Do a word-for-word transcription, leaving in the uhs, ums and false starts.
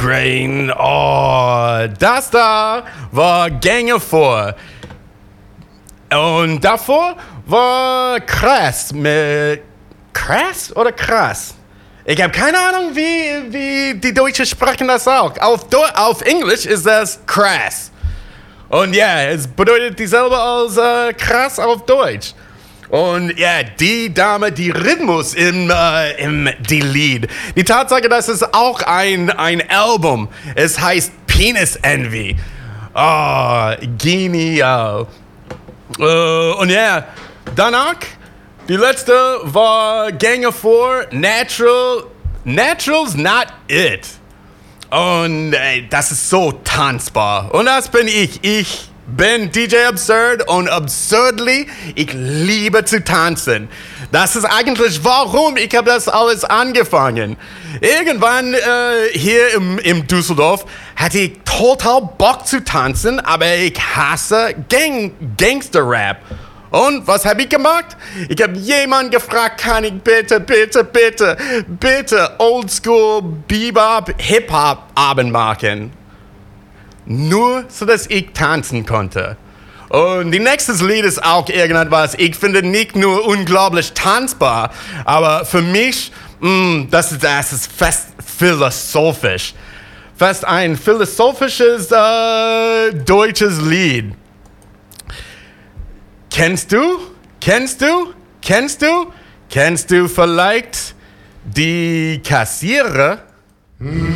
Migraine. Oh, das da war Gänge vor. Und davor war krass. Mit krass oder krass? Ich habe keine Ahnung, wie, wie die Deutschen sprechen das auch. Auf, auf Englisch ist das krass. Und ja, es bedeutet dieselbe als äh, krass auf Deutsch. Und ja, die Dame, die Rhythmus im, äh, im die Lied. Die Tatsache, dass es auch ein, ein Album, es heißt Penis Envy. Oh, genial. Uh, und ja, danach, die letzte war Gänge vor, Natural, Natural's Not It. Und ey, das ist so tanzbar. Und das bin ich. Ich bin D J Absurd und Absurdly, ich liebe zu tanzen. Das ist eigentlich, warum ich habe das alles angefangen. Irgendwann äh, hier im, im Düsseldorf hatte ich total Bock zu tanzen, aber ich hasse Gang, Gangster-Rap. Und was habe ich gemacht? Ich habe jemanden gefragt, kann ich bitte, bitte, bitte, bitte Oldschool Bebop Hip-Hop Abend machen? Nur, so dass ich tanzen konnte. Und die nächste Lied ist auch irgendetwas, ich finde nicht nur unglaublich tanzbar, aber für mich, mh, das, ist, das ist fast philosophisch. Fast ein philosophisches äh, deutsches Lied. Kennst du? Kennst du? Kennst du? Kennst du vielleicht die Kassierer?